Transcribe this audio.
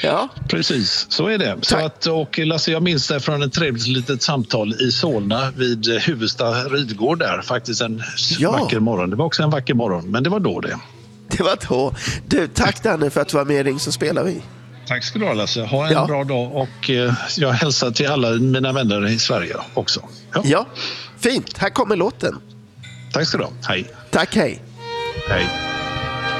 Ja. Precis, så är det. Så att, och Lasse, jag minns det från ett trevligt litet samtal i Solna vid Huvudsta ridgård där. Faktiskt en vacker morgon. Det var också en vacker morgon, men det var då det. Det var då. Du, tack Danne för att du var med i Ring så spelar vi. Tack ska du ha, Lasse. Ha en bra dag och jag hälsar till alla mina vänner i Sverige också. Ja, fint. Här kommer låten. Tack ska du ha. Hej. Tack, hej. Hej.